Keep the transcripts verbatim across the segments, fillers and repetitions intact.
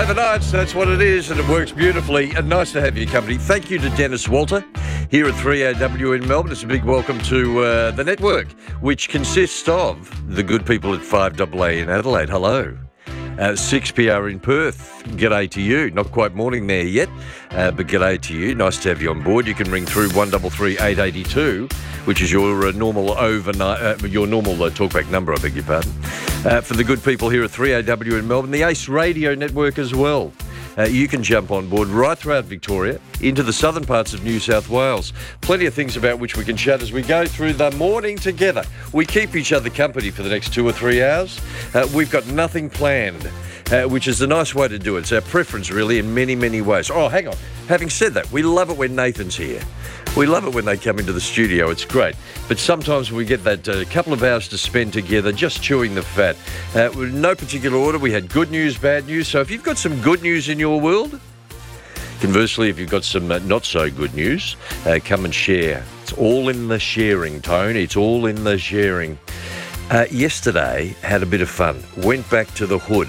Overnights, that's what it is, and it works beautifully. And nice to have your company. Thank you to Dennis Walter here at three A W in Melbourne. It's a big welcome to uh, the network, which consists of the good people at five A A in Adelaide. Hello. Uh, six P R in Perth. G'day to you. Not quite morning there yet, uh, but g'day to you. Nice to have you on board. You can ring through one three three, eight eight two, which is your uh, normal overnight, uh, your normal uh, talkback number, I beg your pardon. Uh, for the good people here at three A W in Melbourne, the Ace Radio Network as well. Uh, you can jump on board right throughout Victoria into the southern parts of New South Wales. Plenty of things about which we can chat as we go through the morning together. We keep each other company for the next two or three hours. Uh, we've got nothing planned, uh, which is a nice way to do it. It's our preference, really, in many, many ways. Oh, hang on. Having said that, we love it when Nathan's here. We love it when they come into the studio. It's great. But sometimes we get that uh, couple of hours to spend together just chewing the fat. Uh, with no particular order. We had good news, bad news. So if you've got some good news in your world, conversely, if you've got some uh, not so good news, uh, come and share. It's all in the sharing, Tone. It's all in the sharing. Uh, yesterday, had a bit of fun. Went back to the hood.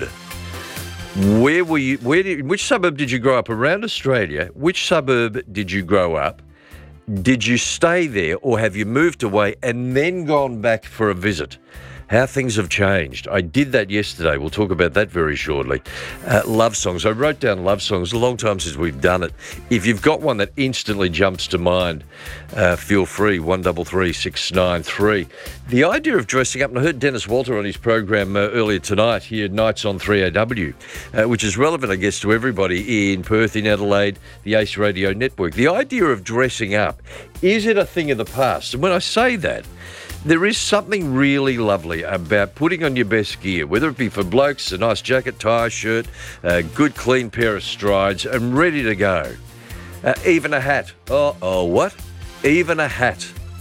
Where were you? Where did, which suburb did you grow up? Around Australia, which suburb did you grow up? Did you stay there, or have you moved away and then gone back for a visit? How things have changed. I did that yesterday. We'll talk about that very shortly. Uh, love songs. I wrote down love songs. A long time since we've done it. If you've got one that instantly jumps to mind, uh, feel free, one three three, six nine three. The idea of dressing up, and I heard Dennis Walter on his program uh, earlier tonight here, Nights on three A W, uh, which is relevant, I guess, to everybody in Perth, in Adelaide, the Ace Radio Network. The idea of dressing up, is it a thing of the past? And when I say that, there is something really lovely about putting on your best gear, whether it be for blokes, a nice jacket, tie, shirt, a good clean pair of strides, and ready to go. Uh, even a hat. Oh, oh, what? Even a hat.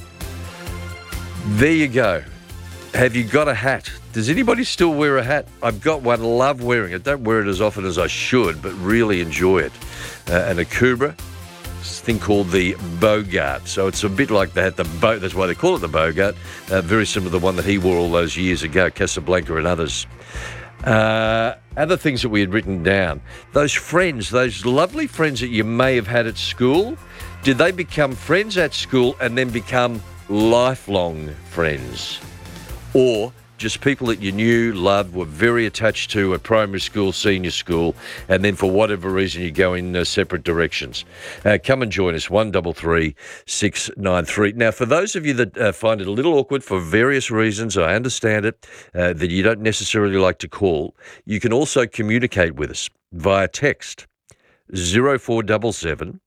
There you go. Have you got a hat? Does anybody still wear a hat? I've got one, love wearing it. Don't wear it as often as I should, but really enjoy it. Uh, an Akubra. Thing called the Bogart. So it's a bit like that. The Bo- that's why they call it the Bogart. Uh, very similar to the one that he wore all those years ago, Casablanca and others. Uh, other things that we had written down. Those friends, those lovely friends that you may have had at school, did they become friends at school and then become lifelong friends? Or just people that you knew, loved, were very attached to at primary school, senior school, and then for whatever reason you go in uh, separate directions. Uh, come and join us, one three three, six nine three. Now, for those of you that uh, find it a little awkward for various reasons, I understand it, uh, that you don't necessarily like to call, you can also communicate with us via text, zero four seven seven,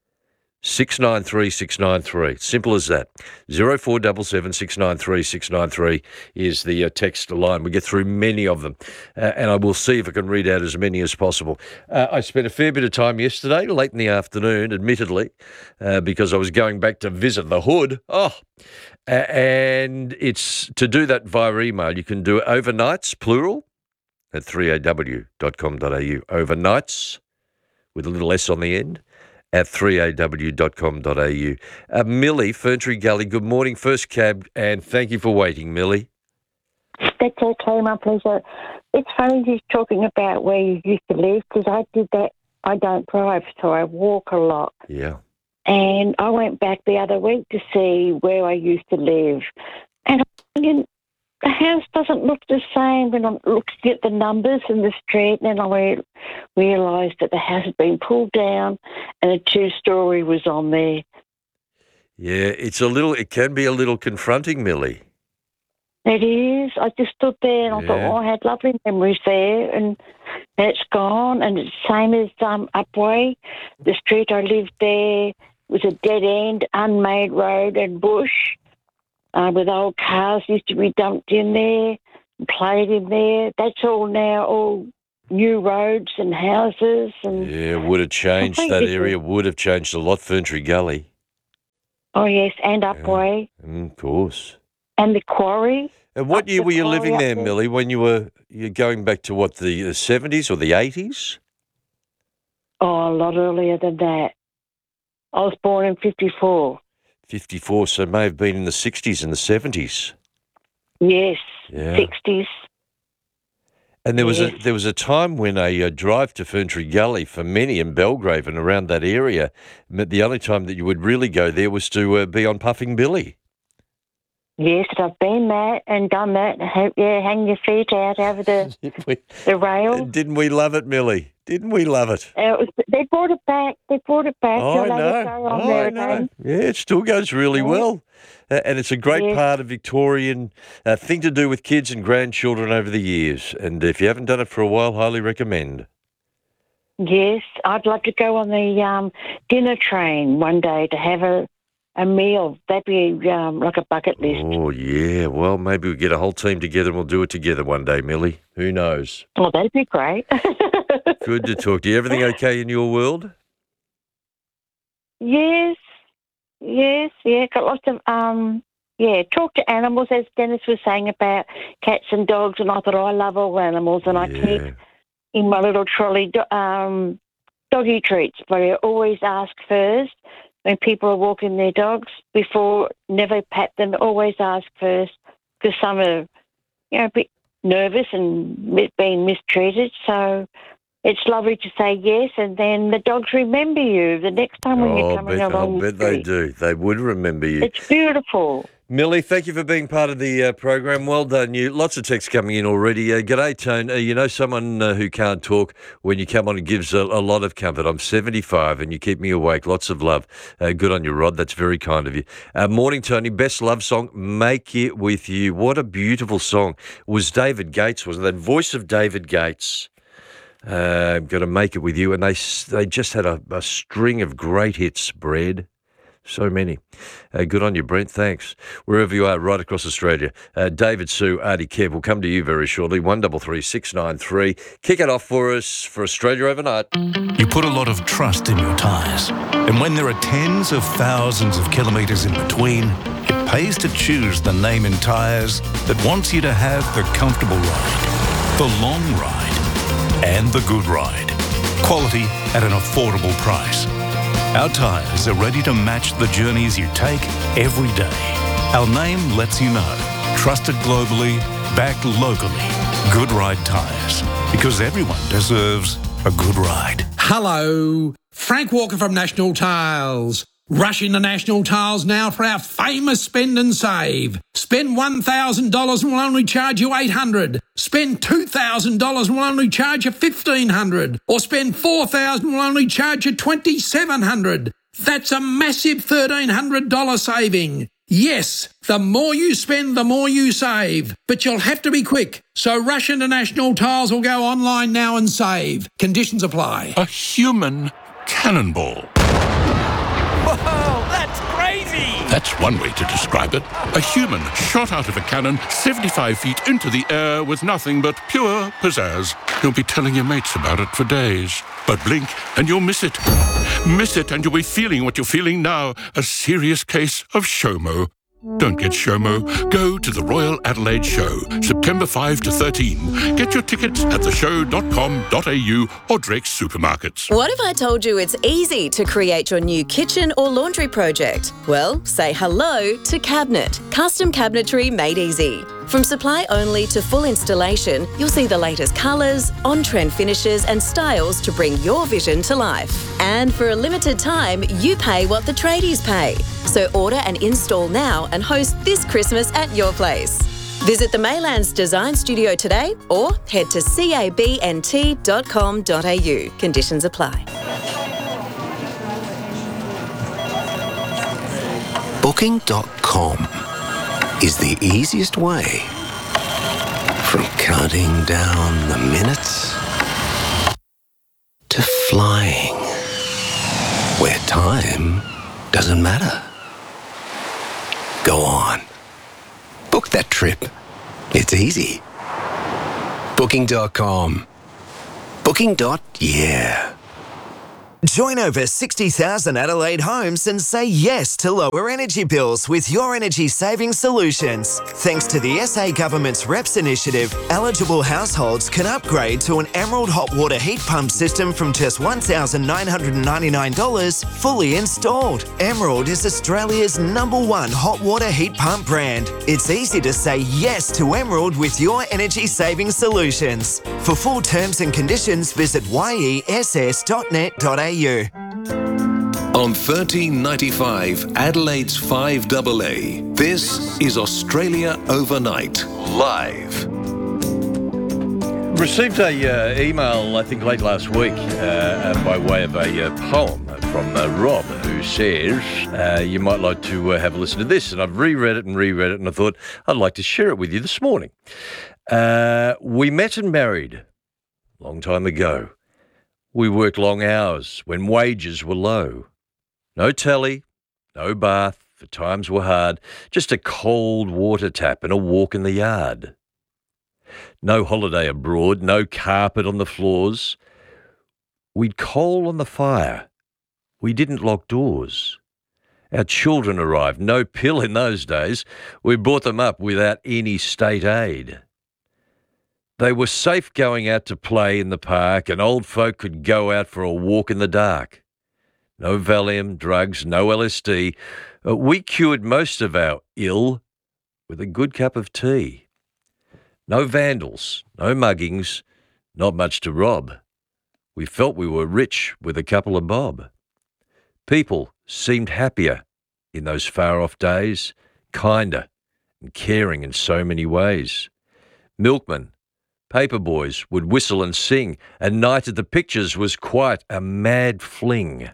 six nine three, six nine three. Simple as that. zero four seven seven, six nine three, six nine three is the uh, text line. We get through many of them, uh, and I will see if I can read out as many as possible. Uh, I spent a fair bit of time yesterday, late in the afternoon, admittedly, uh, because I was going back to visit the hood. Oh, uh, and it's to do that via email. You can do it overnights, plural, at three a w dot com dot a u. Overnights, with a little S on the end, at three a w dot com dot a u. Uh, Millie, Ferntree Gully, good morning, first cab, and thank you for waiting, Millie. That's okay, my pleasure. It's funny just talking about where you used to live, because I did that. I don't drive, so I walk a lot. Yeah. And I went back the other week to see where I used to live. And I'm thinking, the house doesn't look the same when I'm looking at the numbers in the street, and then I realised that the house had been pulled down and a two-storey was on there. Yeah, it's a little, it can be a little confronting, Millie. It is. I just stood there and I Yeah. thought, oh, I had lovely memories there, and it's gone. And it's the same as um, Upway. The street I lived there was a dead-end, unmade road and bush. Uh, with old cars used to be dumped in there and played in there. That's all now, all new roads and houses. And Yeah, would have changed, that completely area would have changed a lot, Ferntree Gully. Oh, yes, and Upway. Mm, of course. And the quarry. And what Up year the were you quarry living up there, there. Millie, when you were, you're going back to what, the, the seventies or the eighties? Oh, a lot earlier than that. I was born in fifty-four. fifty-four, so it may have been in the sixties and the seventies. Yes, Yeah. sixties. And there was Yes. a there was a time when a, uh drive to Ferntree Gully for many in Belgrave and around that area, meant the only time that you would really go there was to uh, be on Puffing Billy. Yes, I've been there and done that. Ha- Yeah, hang your feet out over the, Didn't we, the rail. didn't we love it, Millie? Didn't we love it? Uh, it was, they brought it back. They brought it back. Oh, You'll I let know. it go on Oh, there I know. again. Yeah, it still goes really Yeah. well. Uh, and it's a great Yes. part of Victorian uh, thing to do with kids and grandchildren over the years. And if you haven't done it for a while, highly recommend. Yes, I'd love to go on the um, dinner train one day to have a, a meal. That'd be um, like a bucket list. Oh, yeah. Well, maybe we get a whole team together and we'll do it together one day, Millie. Who knows? Oh, that'd be great. Good to talk to you. Everything okay in your world? Yes, yes, yeah. Got lots of um, yeah. Talk to animals, as Dennis was saying about cats and dogs, and I thought, oh, I love all animals, and I keep Yeah. in my little trolley do- um, doggy treats, but I always ask first when people are walking their dogs before. Never pat them. Always ask first because some are, you know, a bit nervous and mi- being mistreated. So. It's lovely to say yes, and then the dogs remember you the next time when you're Oh, coming bet, along I'll the bet they street. do. They would remember you. It's beautiful. Millie, thank you for being part of the uh, program. Well done, you. Lots of texts coming in already. Uh, g'day, Tone. Uh, you know someone uh, who can't talk when you come on and gives a, a lot of comfort. I'm seventy-five and you keep me awake. Lots of love. Uh, good on you, Rod. That's very kind of you. Uh, morning, Tony. Best love song, Make It With You. What a beautiful song. It was David Gates, wasn't that? Voice of David Gates. Uh, got to Make It With You. And they they just had a, a string of great hits, Bread. So many. Uh, good on you, Brent. Thanks. Wherever you are, right across Australia. Uh, David, Sue, Artie, Kev will come to you very shortly. one double three six nine three. Kick it off for us for Australia Overnight. You put a lot of trust in your tyres. And when there are tens of thousands of kilometres in between, it pays to choose the name in tyres that wants you to have the comfortable ride, the long ride, and the good ride. Quality at an affordable price. Our tyres are ready to match the journeys you take every day. Our name lets you know. Trusted globally, backed locally. Good Ride Tyres. Because everyone deserves a good ride. Hello, Frank Walker from National Tiles. Rush into National Tiles now for our famous spend and save. Spend one thousand dollars and we'll only charge you eight hundred dollars. Spend two thousand dollars and we'll only charge you fifteen hundred dollars. Or spend four thousand dollars and we'll only charge you twenty-seven hundred dollars. That's a massive thirteen hundred dollars saving. Yes, the more you spend, the more you save. But you'll have to be quick. So rush into National Tiles or go online now and save. Conditions apply. A human cannonball. Whoa, that's crazy! That's one way to describe it. A human shot out of a cannon seventy-five feet into the air with nothing but pure pizzazz. You'll be telling your mates about it for days. But blink and you'll miss it. Miss it and you'll be feeling what you're feeling now. A serious case of SHOMO. Don't get SHOMO. Go to the Royal Adelaide Show, September fifth to thirteenth. Get your tickets at the show dot com dot a u or Drake's Supermarkets. What if I told you it's easy to create your new kitchen or laundry project? Well, say hello to Cabinet. Custom cabinetry made easy. From supply only to full installation, you'll see the latest colours, on-trend finishes and styles to bring your vision to life. And for a limited time, you pay what the tradies pay. So order and install now and host this Christmas at your place. Visit the Maylands Design Studio today or head to cabnt dot com dot a u. Conditions apply. Booking dot com is the easiest way from counting down the minutes to flying where time doesn't matter. Go on. Book that trip. It's easy. Booking dot com. Booking. Yeah. Join over sixty thousand Adelaide homes and say yes to lower energy bills with Your Energy Saving Solutions. Thanks to the S A Government's R E P S initiative, eligible households can upgrade to an Emerald hot water heat pump system from just one thousand nine hundred ninety-nine dollars fully installed. Emerald is Australia's number one hot water heat pump brand. It's easy to say yes to Emerald with Your Energy Saving Solutions. For full terms and conditions, visit y e s s dot net dot a u. On thirteen ninety-five, Adelaide's five A A, this is Australia Overnight, live. Received a uh, email, I think, late last week uh, by way of a uh, poem from uh, Rob, who says, uh, you might like to uh, have a listen to this. And I've reread it and reread it, and I thought I'd like to share it with you this morning. Uh, we met and married a long time ago. We worked long hours when wages were low. No telly, no bath, for times were hard, just a cold water tap and a walk in the yard. No holiday abroad, no carpet on the floors. We'd coal on the fire. We didn't lock doors. Our children arrived, no pill in those days. We brought them up without any state aid. They were safe going out to play in the park, and old folk could go out for a walk in the dark. No Valium, drugs, no L S D. Uh, we cured most of our ill with a good cup of tea. No vandals, no muggings, not much to rob. We felt we were rich with a couple of bob. People seemed happier in those far-off days, kinder and caring in so many ways. Milkmen, paper boys would whistle and sing, and night at the pictures was quite a mad fling.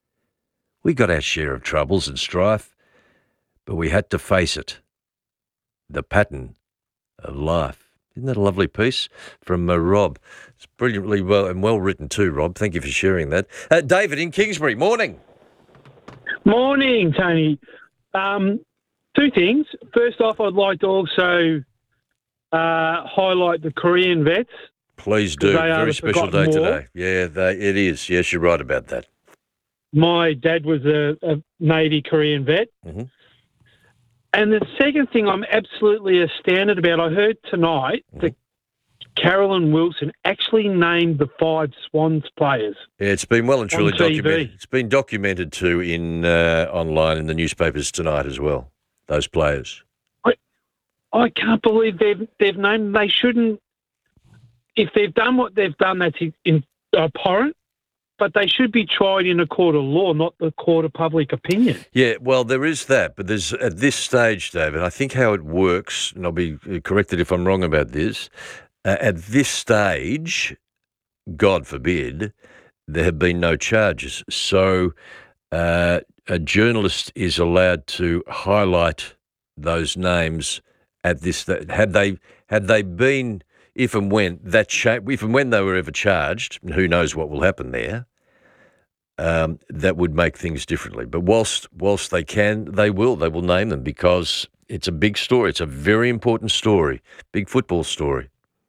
We got our share of troubles and strife, but we had to face it. The pattern of life. Isn't that a lovely piece from uh, Rob? It's brilliantly well and well written too, Rob. Thank you for sharing that. Uh, David in Kingsbury, morning. Morning, Tony. Um, two things. First off, I'd like to also uh, highlight the Korean vets. Please do. Very special day war. today. Yeah, they, it is. Yes, you're right about that. My dad was a, a Navy Korean vet. Mm-hmm. And the second thing I'm absolutely astounded about, I heard tonight mm-hmm. that Carolyn Wilson actually named the five Swans players. Yeah, it's been well and truly on T V. documented. It's been documented too in uh, online in the newspapers tonight as well, those players. I, I can't believe they've, they've named them. They shouldn't. If they've done what they've done, that's in, in, abhorrent. But they should be tried in a court of law, not the court of public opinion. Yeah, well, there is that. But there's at this stage, David, I think how it works, and I'll be corrected if I'm wrong about this, uh, at this stage, God forbid, there have been no charges. So uh, a journalist is allowed to highlight those names at this. Had they had they been, if and when that cha- if and when they were ever charged, and who knows what will happen there, um, that would make things differently. But whilst whilst they can, they will they will name them because it's a big story. It's a very important story, big football story.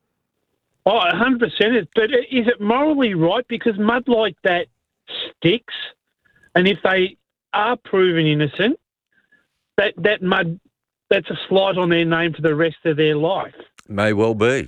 Oh, one hundred percent. But is it morally right? Because mud like that sticks, and if they are proven innocent, that, that mud, that's a slight on their name for the rest of their life. May well be.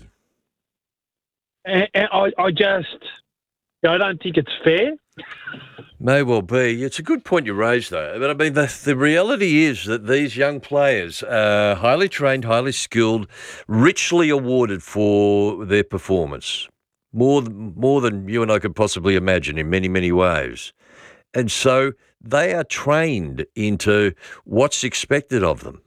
And, and I, I just, I don't think it's fair. May well be. It's a good point you raised, though. But I mean, the, the reality is that these young players are highly trained, highly skilled, richly awarded for their performance, more than, more than you and I could possibly imagine in many, many ways. And so they are trained into what's expected of them.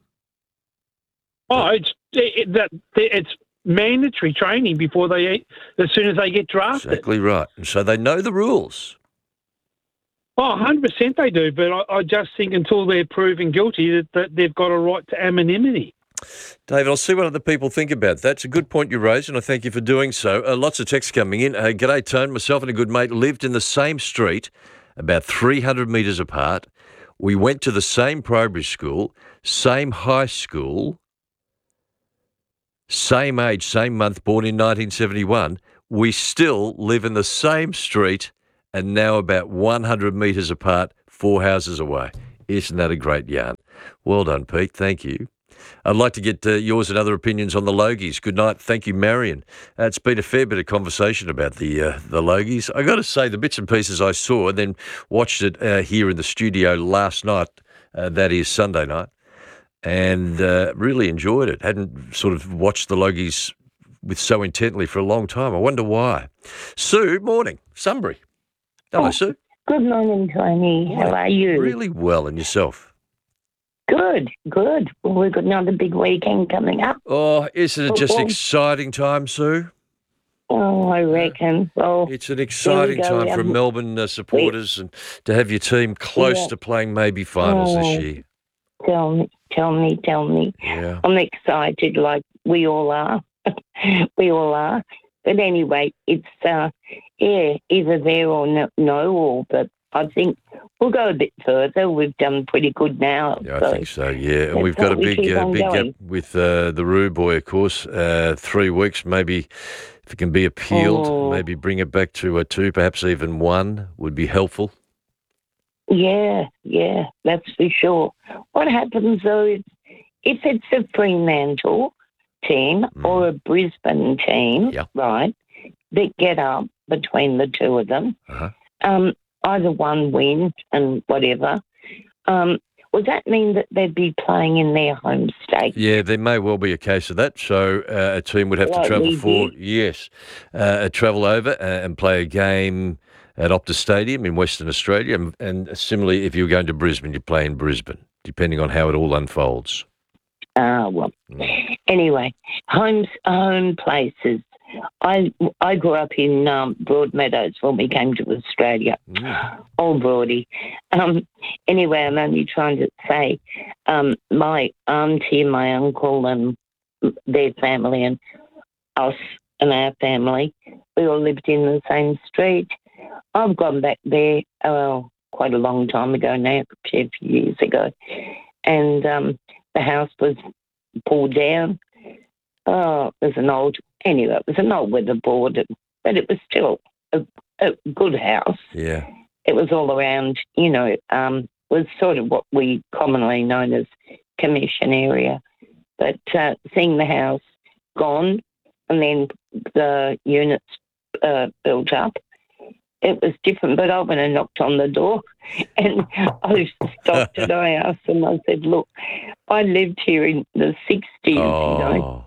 Oh, it's it, that it's mandatory training before they, as soon as they get drafted. Exactly right. And so they know the rules. Oh, one hundred percent they do, but I, I just think until they're proven guilty that, that they've got a right to anonymity. David, I'll see what other people think about that. It's a good point you raised, and I thank you for doing so. Uh, lots of texts coming in. Uh, G'day, Tone. Myself and a good mate lived in the same street, about three hundred metres apart. We went to the same primary school, same high school, same age, same month, born in nineteen seventy-one. We still live in the same street and now about one hundred metres apart, four houses away. Isn't that a great yarn? Well done, Pete. Thank you. I'd like to get uh, yours and other opinions on the Logies. Good night. Thank you, Marion. Uh, it's been a fair bit of conversation about the uh, the Logies. I got to say, the bits and pieces I saw and then watched it uh, here in the studio last night, uh, that is Sunday night, and uh, really enjoyed it. Hadn't sort of watched the Logies with so intently for a long time. I wonder why. Sue, morning. Sunbury. Hello, Oh, Sue. Good morning, Tony. How are you? Really well, and yourself? Good, good. Well, we've got another big weekend coming up. Oh, isn't it just Football. exciting time, Sue? Oh, I reckon. Well, It's an exciting go. time We for have- Melbourne uh, supporters and to have your team close Yeah. to playing maybe finals Oh. this year. tell me, tell me, tell me. Yeah. I'm excited, like we all are. we all are. But anyway, it's uh, yeah, either there or no, no or. But I think we'll go a bit further. We've done pretty good now. Yeah, I so think so, yeah. And let's we've got a hope we big keep uh, on big gap going. with uh, the Roo boy, of course. Uh, three weeks, maybe if it can be appealed, Oh. maybe bring it back to a two, perhaps even one would be helpful. Yeah, yeah, that's for sure. What happens though is if it's a Fremantle team or a Brisbane team, Yeah. right, that get up between the two of them, Uh-huh. um, either one wins and whatever, um, would that mean that they'd be playing in their home state? Yeah, there may well be a case of that. So uh, a team would have to Like travel we for, did? yes, uh, travel over uh, and play a game at Optus Stadium in Western Australia. And, and similarly, if you were going to Brisbane, you play in Brisbane, depending on how it all unfolds. Ah, well, anyway, homes, home places. I I grew up in um, Broadmeadows when we came to Australia. Old Broady. Um, anyway, I'm only trying to say um, my auntie, my uncle, and their family, and us and our family, we all lived in the same street. I've gone back there, well, quite a long time ago now, a few years ago, and um, the house was pulled down. Oh, it was an old, anyway, it was an old weatherboard, but it was still a, a good house. Yeah. It was all around, you know, um, was sort of what we commonly known as commission area. But uh, seeing the house gone and then the units uh, built up, it was different. But I went and knocked on the door and I stopped and I asked them, I said, look, I lived here in the sixties, you know. Oh,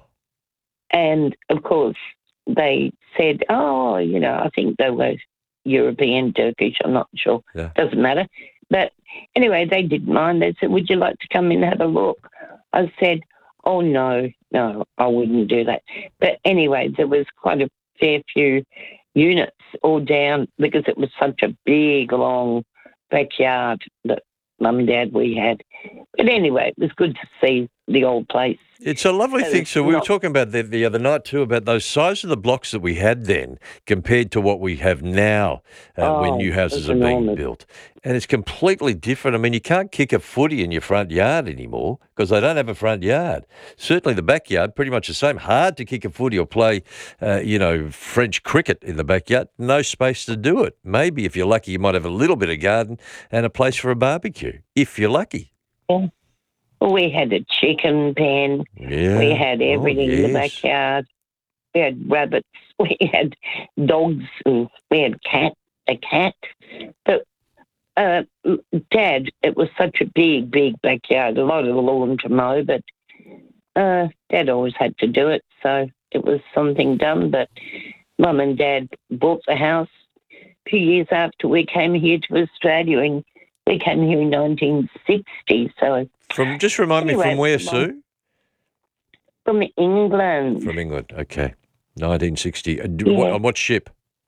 And, of course, they said, oh, you know, I think they were European, Turkish, I'm not sure. Yeah. Doesn't matter. But anyway, they didn't mind. They said, would you like to come in and have a look? I said, oh, no, no, I wouldn't do that. But anyway, there was quite a fair few units all down because it was such a big, long backyard that Mum and Dad we had. But anyway, it was good to see the old place. it's a lovely So thing. it's So we were not- talking about that the other night too, about those size of the blocks that we had then compared to what we have now uh, when Oh, new houses it's are being enormous. built. And it's completely different. I mean, you can't kick a footy in your front yard anymore because they don't have a front yard. Certainly the backyard, pretty much the same. Hard to kick a footy or play, uh, you know, French cricket in the backyard. No space to do it. Maybe if you're lucky, you might have a little bit of garden and a place for a barbecue, if you're lucky. We had a chicken pen. Yeah. We had Oh, everything in the yes. backyard. We had rabbits. We had dogs. And we had cat. A cat. But uh, Dad, it was such a big, big backyard. A lot of lawn to mow, but uh, Dad always had to do it, so it was something done. But Mum and Dad bought the house a few years after we came here to Australia, and we came here in nineteen sixty. So From just remind me Anyway, from where, Mum- Sue? from England. From England. Okay. nineteen sixty. Uh, do- Yeah. what, on what ship?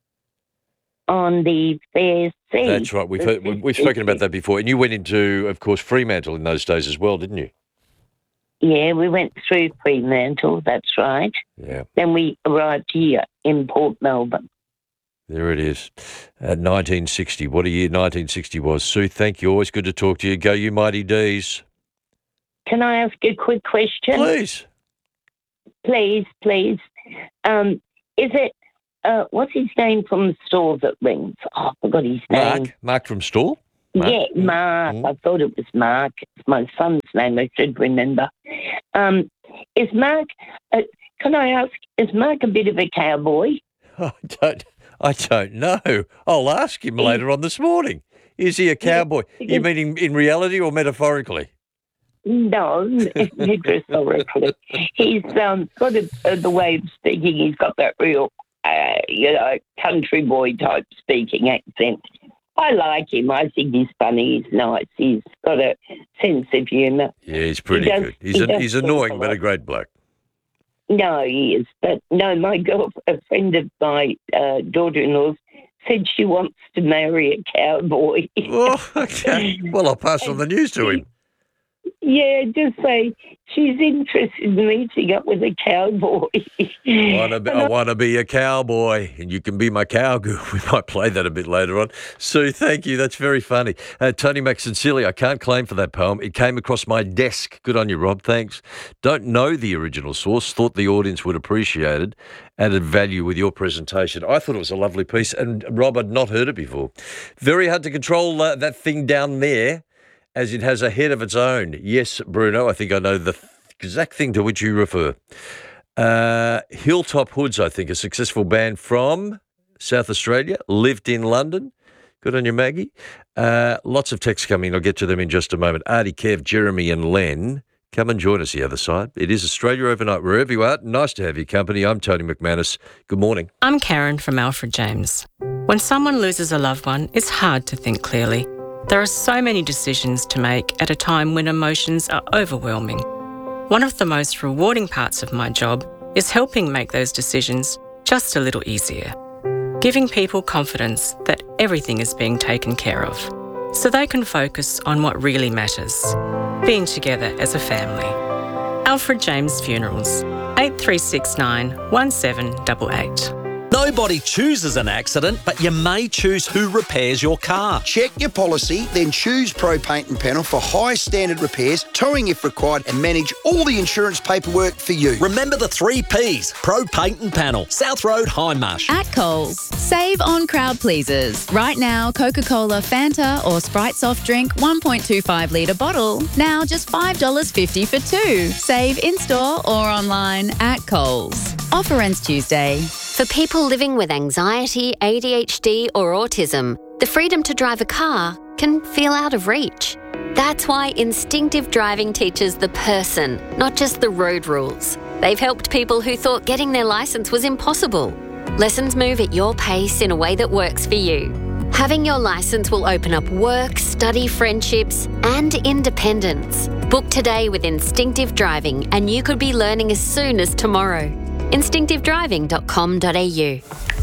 On the Fair Sea. That's right. We've The heard, we- we've spoken about that before. And you went into, of course, Fremantle in those days as well, didn't you? Yeah, we went through Fremantle, that's right. Yeah. Then we arrived here in Port Melbourne. There it is. Uh, nineteen sixty. What a year nineteen sixty was. Sue, thank you. Always good to talk to you. Go you mighty D's. Can I ask a quick question? Please. Please, please. Um, is it uh, what's his name from the store that rings? Oh, I forgot his name. Mark. Mark from Stall? Mark? Yeah, Mark. Mm. I thought it was Mark. It's my son's name. I should remember. Um, is Mark? Uh, can I ask? Is Mark a bit of a cowboy? I don't. I don't know. I'll ask him later on this morning. Is he a cowboy? Yeah, You mean in, in reality or metaphorically? No, metaphorically. He's um, got a, uh, the way of speaking. He's got that real, uh, you know, country boy type speaking accent. I like him. I think he's funny. He's nice. He's got a sense of humour. Yeah, he's pretty He does- good. He's he an, does he's talk annoying, a but a lot. great bloke. No, he is. But no, my girl, a friend of my uh, daughter-in-law's, said she wants to marry a cowboy. Oh, okay. Well, I'll pass on the news to him. Yeah, just say she's interested in meeting up with a cowboy. Wanna be, I want to be a cowboy, and you can be my cowgirl. We might play that a bit later on. Sue, thank you. That's very funny. Uh, Tony Maxincelli, I can't claim for that poem. It came across my desk. Good on you, Rob. Thanks. Don't know the original source. Thought the audience would appreciate it. Added value with your presentation. I thought it was a lovely piece, and Rob had not heard it before. Very hard to control uh, that thing down there, as it has a head of its own. Yes, Bruno, I think I know the th- exact thing to which you refer. Uh, Hilltop Hoods, I think, a successful band from South Australia, lived in London. Good on you, Maggie. Uh, lots of texts coming. I'll get to them in just a moment. Artie, Kev, Jeremy and Len, come and join us the other side. It is Australia Overnight, wherever you are. Nice to have your company. I'm Tony McManus. Good morning. I'm Karen from Alfred James. When someone loses a loved one, it's hard to think clearly. There are so many decisions to make at a time when emotions are overwhelming. One of the most rewarding parts of my job is helping make those decisions just a little easier. Giving people confidence that everything is being taken care of, so they can focus on what really matters, being together as a family. Alfred James Funerals, eight three six nine, one seven eight eight. Nobody chooses an accident, but you may choose who repairs your car. Check your policy, then choose Pro Paint and Panel for high standard repairs, towing if required, and manage all the insurance paperwork for you. Remember the three Ps, Pro Paint and Panel, South Road, Hindmarsh. At Coles, save on crowd pleasers. Right now, Coca-Cola, Fanta or Sprite soft drink one point two five litre bottle, now just five dollars fifty for two. Save in-store or online at Coles. Offer ends Tuesday. For people living with anxiety, A D H D or autism, the freedom to drive a car can feel out of reach. That's why Instinctive Driving teaches the person, not just the road rules. They've helped people who thought getting their licence was impossible. Lessons move at your pace in a way that works for you. Having your licence will open up work, study, friendships and independence. Book today with Instinctive Driving and you could be learning as soon as tomorrow. instinctive driving dot com dot a u.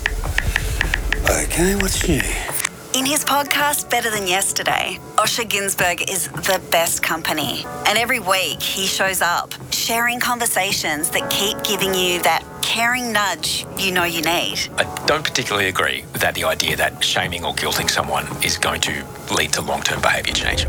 Okay, what's new? In his podcast, Better Than Yesterday, Osher Ginsberg is the best company. And every week he shows up, sharing conversations that keep giving you that caring nudge you know you need. I don't particularly agree that the idea that shaming or guilting someone is going to lead to long-term behaviour change.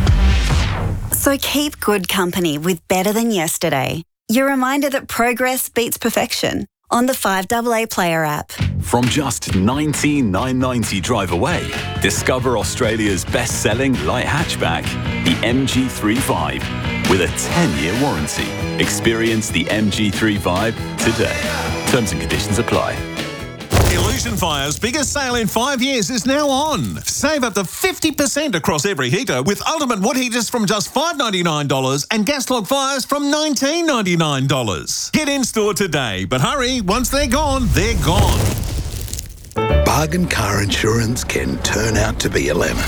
So keep good company with Better Than Yesterday. Your reminder that progress beats perfection on the five A A Player app. From just nineteen thousand nine hundred ninety drive away, discover Australia's best-selling light hatchback, the M G thirty-five, with a ten-year warranty. Experience the M G thirty-five today. Terms and conditions apply. Illusion Fire's biggest sale in five years is now on. Save up to fifty percent across every heater with ultimate wood heaters from just five dollars ninety-nine and gas log fires from nineteen dollars ninety-nine. Get in store today, but hurry, once they're gone, they're gone. Bargain car insurance can turn out to be a lemon.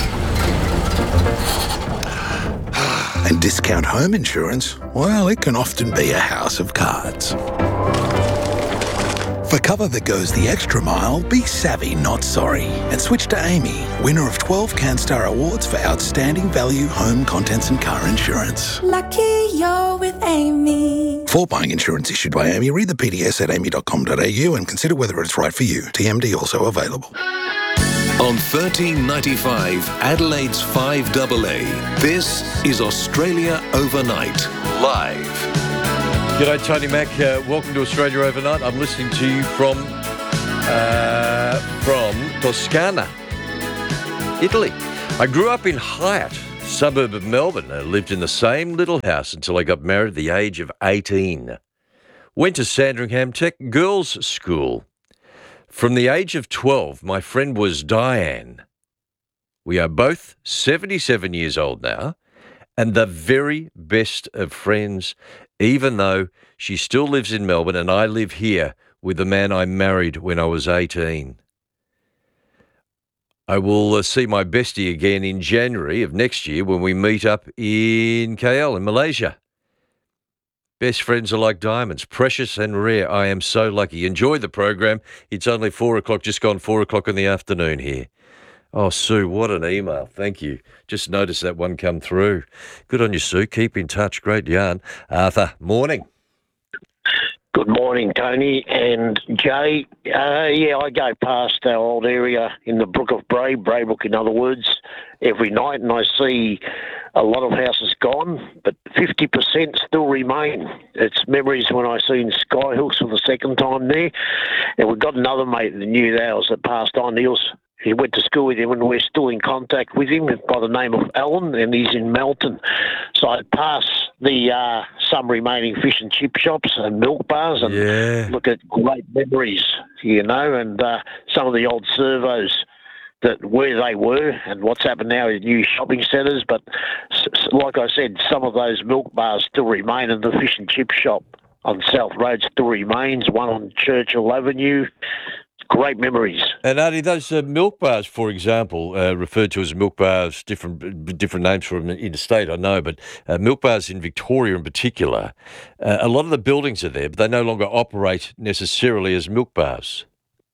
And discount home insurance, well, it can often be a house of cards. For cover that goes the extra mile, be savvy, not sorry. And switch to Amy, winner of twelve CanStar Awards for outstanding value home contents and car insurance. Lucky you're with Amy. For buying insurance issued by Amy, read the P D S at amy dot com dot a u and consider whether it's right for you. T M D also available. On thirteen ninety-five, Adelaide's five A A, this is Australia Overnight, live. G'day, Tony Mack. Uh, welcome to Australia Overnight. I'm listening to you from uh, from Toscana, Italy. I grew up in Hyatt, suburb of Melbourne. I lived in the same little house until I got married at the age of eighteen. Went to Sandringham Tech Girls' School. From the age of twelve, my friend was Diane. We are both seventy-seven years old now and the very best of friends, even though she still lives in Melbourne and I live here with the man I married when I was eighteen. I will uh, see my bestie again in January of next year when we meet up in K L in Malaysia. Best friends are like diamonds, precious and rare. I am so lucky. Enjoy the program. It's only four o'clock, just gone four o'clock in the afternoon here. Oh, Sue, what an email. Thank you. Just noticed that one come through. Good on you, Sue. Keep in touch. Great yarn. Arthur, morning. Good morning, Tony and Jay. Uh, yeah, I go past our old area in the Brook of Bray, Braybrook in other words, every night, and I see a lot of houses gone, but fifty percent still remain. It's memories when I seen Skyhooks for the second time there, and we've got another mate that knew ours that passed on. He was He went to school with him, and we're still in contact with him by the name of Alan, and he's in Melton. So I'd pass the uh, some remaining fish and chip shops and milk bars and yeah. look at great memories, you know, and uh, some of the old servos that where they were and what's happened now is new shopping centres. But s- like I said, some of those milk bars still remain, and the fish and chip shop on South Road still remains, one on Churchill Avenue. Great memories. And Artie, those uh, milk bars, for example, uh, referred to as milk bars, different different names for them interstate, I know, but uh, milk bars in Victoria in particular, uh, a lot of the buildings are there, but they no longer operate necessarily as milk bars.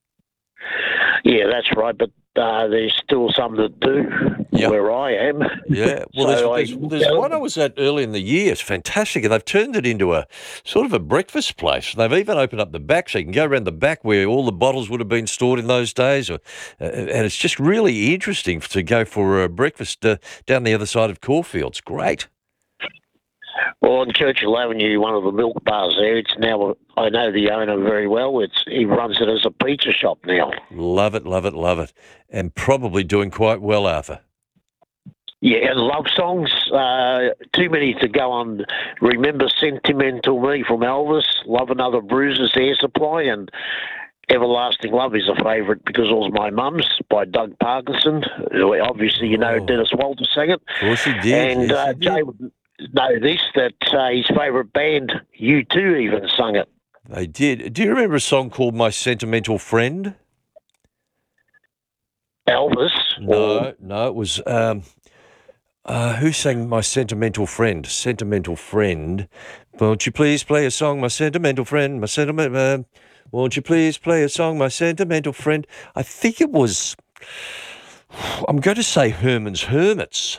Yeah, that's right, but uh, there's still some that do yep. where I am. Yeah, well, So there's, I- there's, there's one I was at early in the year. It's fantastic, and they've turned it into a sort of a breakfast place. They've even opened up the back so you can go around the back where all the bottles would have been stored in those days, or, uh, and it's just really interesting to go for a breakfast uh, down the other side of Caulfield. Great. Well, on Churchill Avenue, one of the milk bars there, it's now, I know the owner very well. It's He runs it as a pizza shop now. Love it, love it, love it, and probably doing quite well, Arthur. Yeah, and love songs, uh, too many to go on. Remember Sentimental Me from Elvis, Love Another Bruises Air Supply, and Everlasting Love is a favourite because it was my mum's by Doug Parkinson. who Obviously, you know, Dennis Walter sang it. Of course he did. And yes, uh, he did. Jay would know this, that uh, his favourite band, U two, even sung it. They did. Do you remember a song called My Sentimental Friend? Elvis? No, no, it was... Um, Uh, who sang My Sentimental Friend? Sentimental Friend. Won't you please play a song, my sentimental friend? My sentiment. Uh, won't you please play a song, my sentimental friend? I think it was. I'm going to say Herman's Hermits.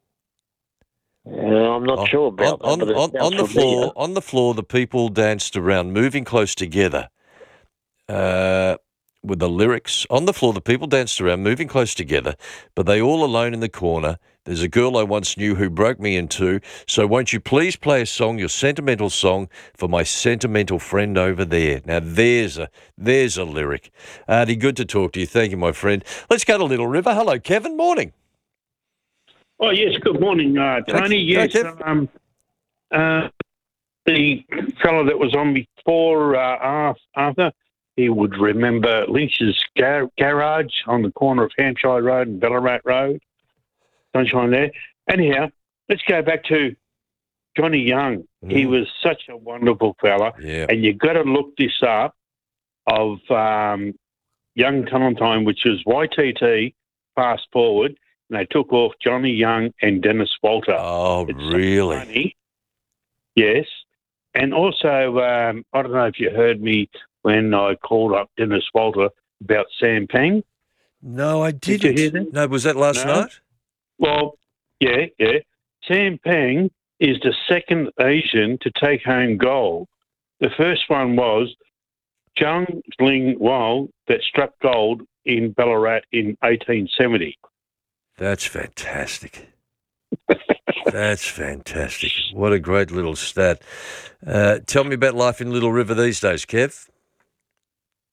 Uh, I'm not on, sure about on, that. but it on, on, on the sounds familiar. floor. On the floor, the people danced around, moving close together. Uh, with the lyrics on the floor, the people danced around, moving close together, but they all alone in the corner. There's a girl I once knew who broke me in two, so won't you please play a song, your sentimental song, for my sentimental friend over there. Now, there's a there's a lyric. Artie, good to talk to you. Thank you, my friend. Let's go to Little River. Hello, Kevin. Morning. Oh, yes, good morning, uh, Tony. Yes, um, uh, the fellow that was on before, uh, Arthur, he would remember Lynch's gar- garage on the corner of Hampshire Road and Ballarat Road. Sunshine there. Anyhow, let's go back to Johnny Young. Mm. He was such a wonderful fella. Yeah. And you've got to look this up of um, Young Clementine, which was Y T T, fast forward, and they took off Johnny Young and Dennis Walter. Oh, it's really? So funny. Yes. And also, um, I don't know if you heard me when I called up Dennis Walter about Sam Pang. No, I didn't. Did you hear that? No, was that last No? night? Well, yeah, yeah. Sam Pang is the second Asian to take home gold. The first one was Zhang Ling Wang that struck gold in Ballarat in eighteen seventy. That's fantastic. That's fantastic. What a great little stat. Uh, tell me about life in Little River these days, Kev.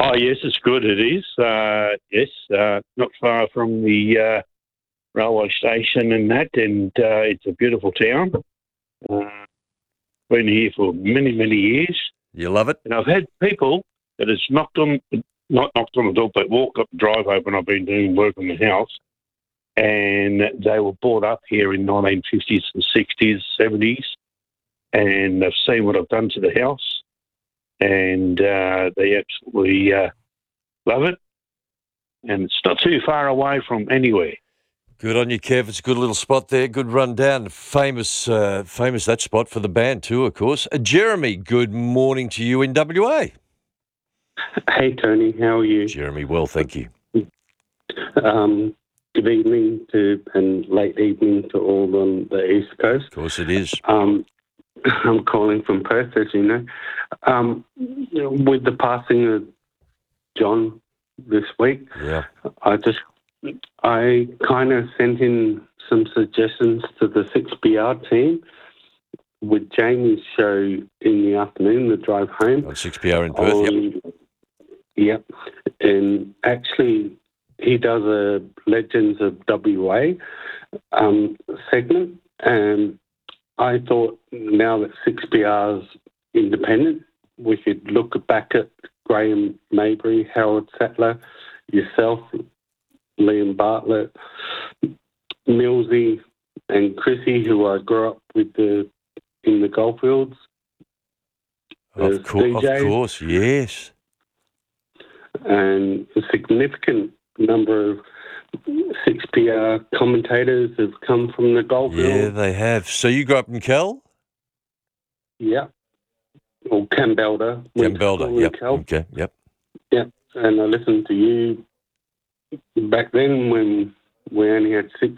Oh, yes, it's good. It is. Uh, yes, uh, not far from the uh, railway station and that, and uh, it's a beautiful town. Uh, been here for many, many years. You love it? And I've had people that has knocked on, not knocked on the door, but walked up the driveway when I've been doing work on the house, and they were brought up here in nineteen fifties and sixties, seventies, and they've seen what I've done to the house, and uh, they absolutely uh, love it. And it's not too far away from anywhere. Good on you, Kev. It's a good little spot there. Good rundown. Famous, uh, famous that spot for the band too, of course. Uh, Jeremy, good morning to you in W A. Hey, Tony. How are you? Jeremy, well, thank you. Um, good evening to and late evening to all on the East Coast. Of course it is. Um, I'm calling from Perth, as you know. Um, with the passing of John this week, yeah, I just I kind of sent in some suggestions to the six B R team with Jamie's show in the afternoon, the drive home. On six B R in Perth, on, yep. Yep. And actually, he does a Legends of W A um, segment, and I thought now that six B R's independent, we could look back at Graham Mabry, Howard Sattler, yourself, Liam Bartlett, Millsy, and Chrissy, who I grew up with the in the Goldfields. Of, co- of course, yes. And a significant number of six P R commentators have come from the Goldfields. Yeah, they have. So you grew up in Cal? Yeah. Or Campbelder. Campbelder, yep. Cal. Okay, yep. Yeah, and I listened to you back then when we only had six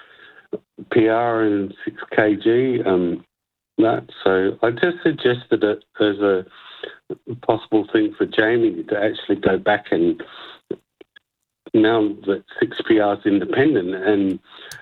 P R and six K G. Um, that so I just suggested it as a possible thing for Jamie to actually go back and now that six P R is independent and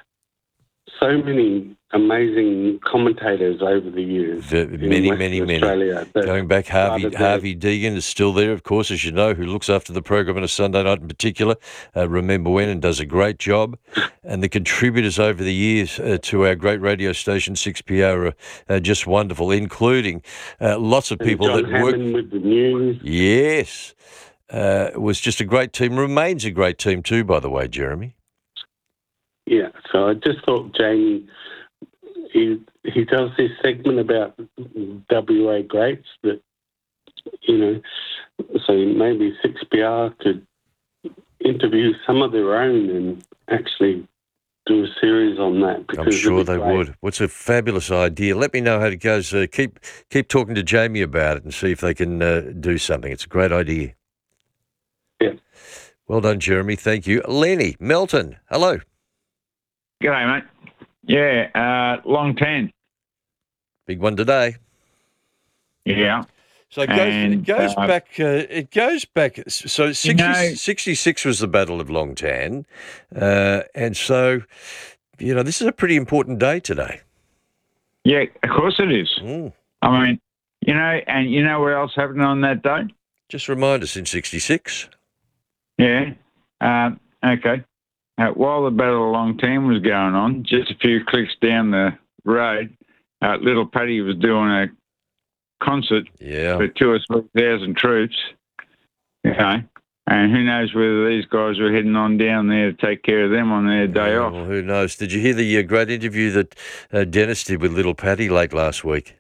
so many amazing commentators over the years. The, many, many, many. Going back, Harvey Harvey Deegan is still there, of course, as you know, who looks after the program on a Sunday night in particular. Uh, remember when and does a great job. And the contributors over the years uh, to our great radio station, six P R, are uh, just wonderful, including uh, lots of people John that Hammond work. with the news. Yes. Uh, it was just a great team. Remains a great team too, by the way, Jeremy. Yeah, so I just thought Jamie, he he does this segment about W A greats that, you know, so maybe six B R could interview some of their own and actually do a series on that. I'm sure they great. would. What's a fabulous idea. Let me know how it goes. Uh, keep keep talking to Jamie about it and see if they can uh, do something. It's a great idea. Yeah. Well done, Jeremy. Thank you. Lenny, Melton, hello. G'day, mate. Yeah, uh, long ten. Big one today. Yeah. So it goes, And, it goes uh, back. Uh, it goes back. So sixty, You know- sixty-six was the Battle of Long Tan, uh, and so you know this is a pretty important day today. Yeah, of course it is. Mm. I mean, you know, and you know what else happened on that day? Just remind us in sixty-six. Yeah. Um, okay. Uh, while the Battle of Long Tan was going on, just a few clicks down the road, uh, Little Paddy was doing a concert yeah. for two or three thousand troops. You know, and who knows whether these guys were heading on down there to take care of them on their day Yeah, off. Well, who knows? Did you hear the uh, great interview that uh, Dennis did with Little Paddy late last week?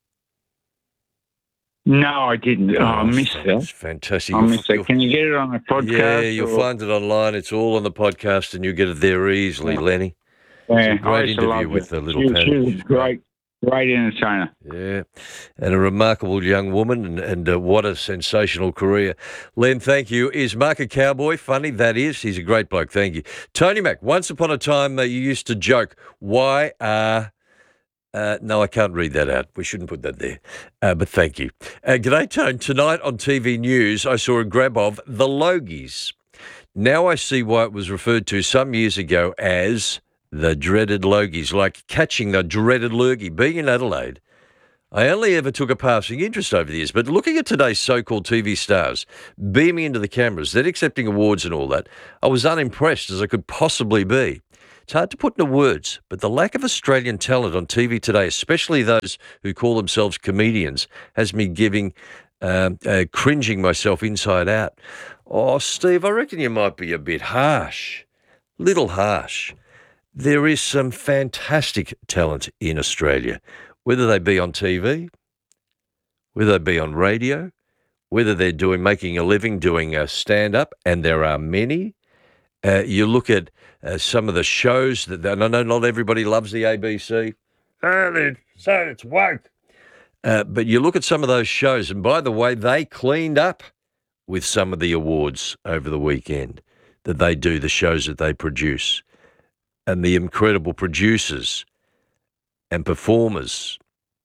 No, I didn't. Oh, I Oh, missed it's that. fantastic. I You'll- missed that. you'll- Can you get it on a podcast? Yeah, you'll or- find it online. It's all on the podcast, and you'll get it there easily, Lenny. Yeah, It's a I great used to interview love with her. the Little she, Paddy. She was great, great entertainer. Yeah, and a remarkable young woman, and, and uh, what a sensational career. Len, thank you. Is Mark a cowboy? Funny, that is. He's a great bloke. Thank you. Tony Mac, once upon a time uh, you used to joke, why are... Uh, no, I can't read that out. We shouldn't put that there. Uh, but thank you. Uh, G'day, Tone. Tonight on T V News, I saw a grab of the Logies. Now I see why it was referred to some years ago as the dreaded Logies, like catching the dreaded lurgy. Being in Adelaide, I only ever took a passing interest over the years, but looking at today's so-called T V stars beaming into the cameras, then accepting awards and all that, I was unimpressed as I could possibly be. It's hard to put into words, but the lack of Australian talent on T V today, especially those who call themselves comedians, has me giving, um, uh, cringing myself inside out. Oh, Steve, I reckon you might be a bit harsh, little harsh. There is some fantastic talent in Australia, whether they be on T V, whether they be on radio, whether they're doing making a living doing a stand-up, and there are many. Uh, you look at uh, some of the shows that, and I know not everybody loves the A B C. Oh, so it's woke. Uh, but you look at some of those shows, and by the way, they cleaned up with some of the awards over the weekend that they do, the shows that they produce, and the incredible producers and performers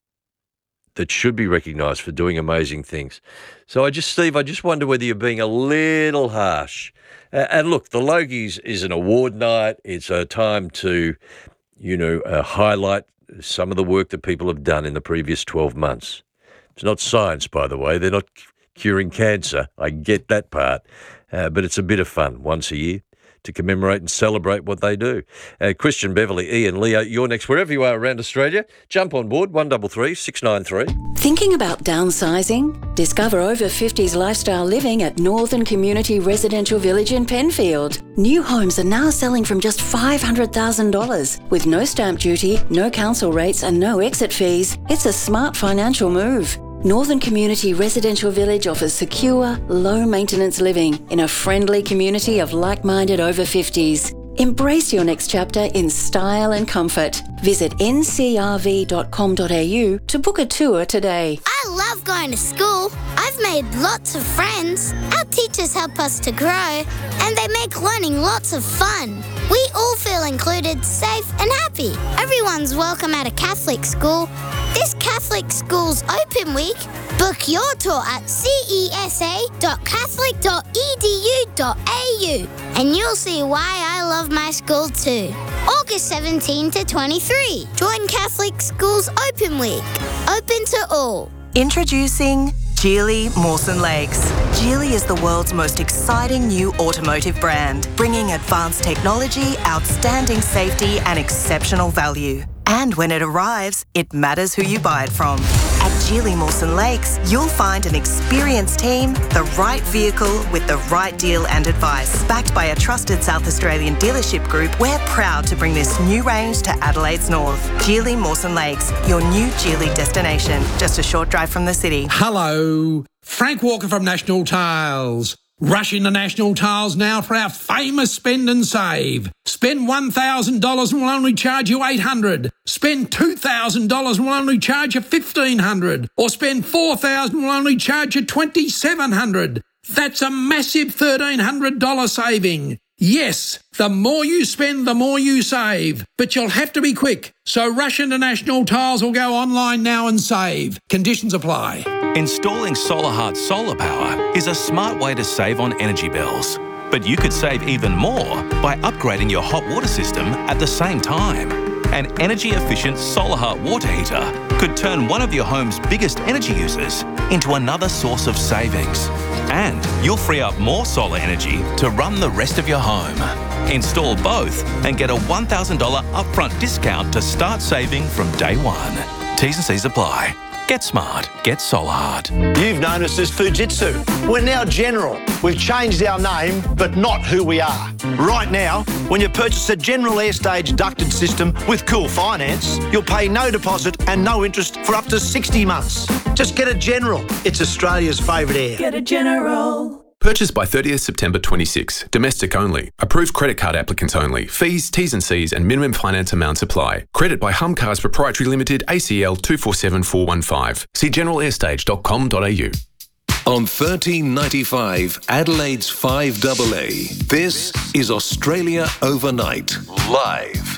that should be recognised for doing amazing things. So I just, Steve, I just wonder whether you're being a little harsh. Uh, and look, the Logies is an award night. It's a time to, you know, uh, highlight some of the work that people have done in the previous twelve months. It's not science, by the way. They're not curing cancer. I get that part. Uh, but it's a bit of fun once a year to commemorate and celebrate what they do. Uh, Christian, Beverly, Ian, Leo, you're next. Wherever you are around Australia, jump on board, one three three, six nine three. Thinking about downsizing? Discover over fifties lifestyle living at Northern Community Residential Village in Penfield. New homes are now selling from just five hundred thousand dollars. With no stamp duty, no council rates and no exit fees, it's a smart financial move. Northern Community Residential Village offers secure, low-maintenance living in a friendly community of like-minded over fifties. Embrace your next chapter in style and comfort. Visit n c r v dot com dot a u to book a tour today. I love going to school. I've made lots of friends. Our teachers help us to grow, and they make learning lots of fun. We all feel included, safe and happy. Everyone's welcome at a Catholic school. This Catholic Schools Open Week, book your tour at c e s a dot catholic dot e d u dot a u and you'll see why I love my school too. August seventeenth to twenty-three. Join Catholic Schools Open Week. Open to all. Introducing Geely Mawson Lakes. Geely is the world's most exciting new automotive brand, bringing advanced technology, outstanding safety and exceptional value. And when it arrives, it matters who you buy it from. At Geely Mawson Lakes, you'll find an experienced team, the right vehicle with the right deal and advice. Backed by a trusted South Australian dealership group, we're proud to bring this new range to Adelaide's north. Geely Mawson Lakes, your new Geely destination, just a short drive from the city. Hello, Frank Walker from National Tiles. Rush into National Tiles now for our famous spend and save. Spend one thousand dollars and we'll only charge you eight hundred dollars. Spend two thousand dollars and we'll only charge you fifteen hundred dollars. Or spend four thousand dollars and we'll only charge you twenty-seven hundred dollars. That's a massive thirteen hundred dollars saving. Yes, the more you spend, the more you save. But you'll have to be quick. So rush into National Tiles or go online now and save. Conditions apply. Installing SolarHeart solar power is a smart way to save on energy bills. But you could save even more by upgrading your hot water system at the same time. An energy-efficient SolarHeart water heater could turn one of your home's biggest energy users into another source of savings. And you'll free up more solar energy to run the rest of your home. Install both and get a one thousand dollars upfront discount to start saving from day one. T's and C's apply. Get smart. Get SolarHeart. You've known us as Fujitsu. We're now General. We've changed our name, but not who we are. Right now, when you purchase a General Airstage ducted system with Cool Finance, you'll pay no deposit and no interest for up to sixty months. Just get a General. It's Australia's favourite air. Get a General. Purchased by thirtieth September twenty-six. Domestic only. Approved credit card applicants only. Fees, T's and C's and minimum finance amounts apply. Credit by Hum Cars Proprietary Limited, A C L two four seven four one five. See general airstage dot com dot a u. On thirteen ninety-five, Adelaide's five double A, this is Australia Overnight, live.